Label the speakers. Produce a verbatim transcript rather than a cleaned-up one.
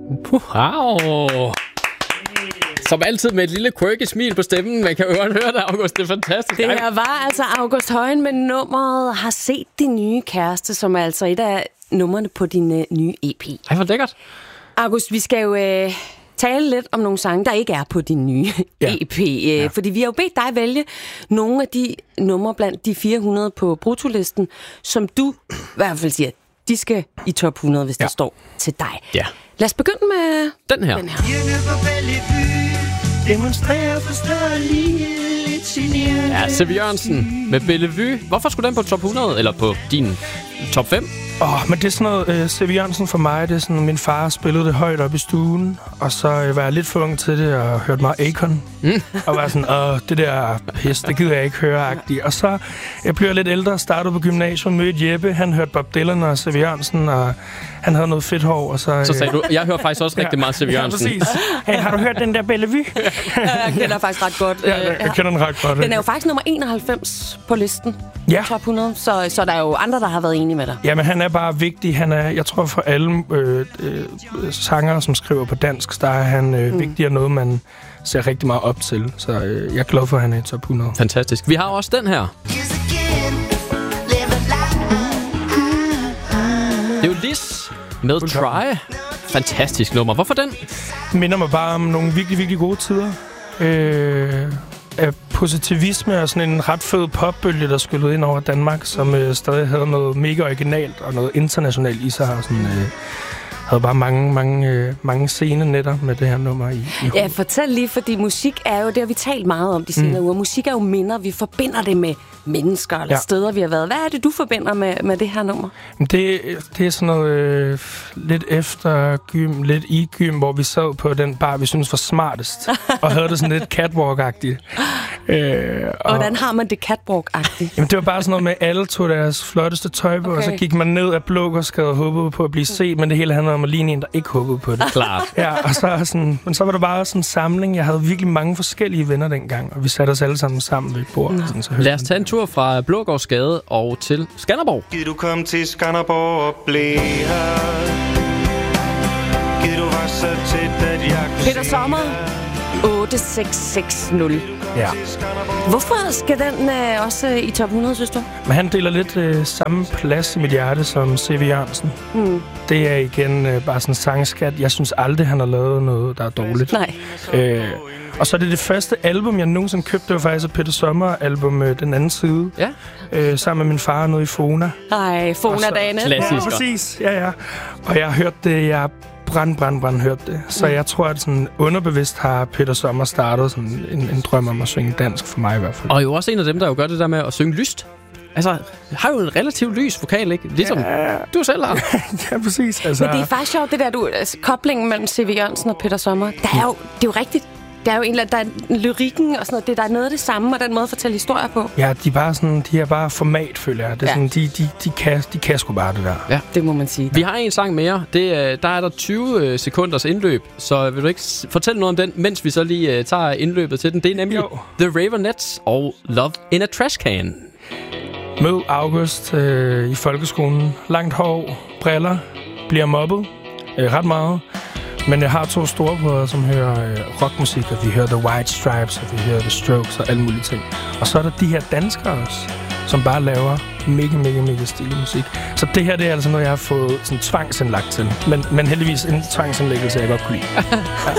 Speaker 1: Wow. Som altid med et lille quirky smil på stemmen. Man kan jo godt høre det, August. Det er fantastisk.
Speaker 2: Det her var altså August Højen med nummeret Har set din nye kæreste, som er altså et af numrene på din uh, nye E P.
Speaker 1: Ej, hvor lækkert.
Speaker 2: August, vi skal jo uh, tale lidt om nogle sange, der ikke er på din nye ja. E P. Uh, ja. Fordi vi har jo bedt dig vælge nogle af de numre blandt de fire hundrede på brutolisten, som du i hvert fald siger, de skal i top hundrede, hvis ja. det står til dig.
Speaker 1: Ja.
Speaker 2: Lad os begynde med
Speaker 1: den her. Den her.
Speaker 3: Demonstrerer for større lige.
Speaker 1: Ja, Sevi Jørgensen med Bellevue. Hvorfor skulle den på top hundrede, eller på din top fem?
Speaker 3: Åh, oh, men det er sådan noget, uh, Sevi Jørgensen for mig, det er sådan, min far spillede det højt op i stuen, og så uh, var jeg lidt for ung til det, og hørte meget Akon, mm. og var sådan, åh, det der pis, det gider jeg ikke høre-agtigt. Og så jeg blev lidt ældre, startede på gymnasiet, mødte Jeppe, han hørte Bob Dylan og Sevi Jørgensen, og han havde noget fedt hår, og så...
Speaker 1: Så sagde du, jeg hører faktisk også rigtig meget Sevi Jørgensen.
Speaker 3: Ja, præcis. Hey, har du hørt den der Bellevue?
Speaker 2: Jeg kender faktisk ret godt.
Speaker 3: Ja, jeg kender den ret godt.
Speaker 2: Den er jo faktisk nummer enoghalvfems på listen.
Speaker 3: Ja.
Speaker 2: Top hundrede, så, så der er jo andre, der har været enige med dig.
Speaker 3: Ja, men han er bare vigtig. Han er, jeg tror for alle øh, øh, sangere, som skriver på dansk, der er han øh, mm. vigtig og noget, man ser rigtig meget op til. Så øh, jeg er glad for, at han er i top hundrede.
Speaker 1: Fantastisk. Vi har også den her. Det er jo Liz med Try. Fantastisk nummer. Hvorfor den?
Speaker 3: Det minder mig bare om nogle virkelig, virkelig gode tider. Øh, af positivisme og sådan en ret fed popbølge, der skyllede ind over Danmark, som øh, stadig havde noget mega originalt og noget internationalt i sig. Og sådan, øh, havde bare mange, mange, øh, mange scenenetter med det her nummer i, i
Speaker 2: Ja, fortæl lige, fordi musik er jo, det har vi talt meget om de senere mm. uger. Musik er jo minder, vi forbinder det med mennesker eller ja. steder, vi har været. Hvad er det, du forbinder med, med det her nummer?
Speaker 3: Det, det er sådan noget øh, lidt efter gym, lidt i gym, hvor vi sad på den bar, vi synes var smartest, og havde det sådan lidt catwalk-agtigt. Øh, og
Speaker 2: Hvordan har man det catwalk-agtigt?
Speaker 3: Jamen, det var bare sådan noget med, alle tog deres flotteste tøj på, okay. og så gik man ned af Blågårdsgade og håbede på at blive set, men det hele handlede om at ligne en, der ikke håbede på det.
Speaker 1: Klart.
Speaker 3: Ja, og så, sådan, men så var det bare sådan en samling. Jeg havde virkelig mange forskellige venner dengang, og vi satte os alle sammen sammen ved et bord. Mm. Sådan, så
Speaker 1: lad os tage en tur fra Blågårdsgade og til Skanderborg.
Speaker 4: Giv du kom til Skanderborg og blev her. Giv du var så tæt, at jeg kunne
Speaker 2: Peter Sommer, otte seks seks nul.
Speaker 3: Ja.
Speaker 2: Hvorfor skal den øh, også øh, i top hundrede, synes du?
Speaker 3: Men han deler lidt øh, samme plads i mit hjerte som Sevi Jørgensen. Mm. Det er igen øh, bare sådan en sangskat. Jeg synes aldrig, han har lavet noget, der er dårligt.
Speaker 2: Nej.
Speaker 3: Øh, og så er det det første album, jeg nogensinde købte. Det var faktisk et Peter Sommer-album, øh, Den Anden Side.
Speaker 1: Ja.
Speaker 3: Øh, sammen med min far nede i Fona.
Speaker 2: Nej, Fona-dagene.
Speaker 1: Klassisk.
Speaker 3: Ja, præcis. Ja, ja. Og jeg har hørt det, jeg brand, brand, brand hørt det. Så jeg tror, at sådan underbevidst har Peter Sommer startet sådan en, en drøm om at synge dansk for mig i hvert fald.
Speaker 1: Og jo også en af dem, der jo gør det der med at synge lyst. Altså, har jo en relativt lys vokal, ikke? Ligesom ja. du selv har.
Speaker 3: Ja, præcis. Altså.
Speaker 2: Men det er faktisk sjovt, det der, du, altså, koblingen mellem Sevi Jørgensen og Peter Sommer. Der er jo, det er jo rigtigt. Der er jo en eller anden, der er lyrikken og sådan noget. Det, der er noget af det samme, og den måde at fortælle historier på.
Speaker 3: Ja, de er bare sådan, de er bare format, føler jeg. Det er ja. sådan, de, de, de, kan, de kan sgu bare det der.
Speaker 1: Ja,
Speaker 2: det må man sige.
Speaker 1: Vi har en sang mere. Det, der er der tyve sekunders indløb, så vil du ikke fortælle noget om den, mens vi så lige uh, tager indløbet til den. Det er nemlig jo. The Raveonettes og Love in a Trash Can.
Speaker 3: Mød August øh, i folkeskolen. Langt hår, briller, bliver mobbet øh, ret meget. Men jeg har to storebrødre, som hører øh, rockmusik, og vi hører The White Stripes, og vi hører The Strokes og alle mulige ting. Og så er der de her danskere også, som bare laver mega, mega, mega stilig musik. Så det her, det er altså noget, jeg har fået sådan tvangsindlagt til. Men, men heldigvis en tvangsindlæggelse, jeg godt kunne lide. Ja.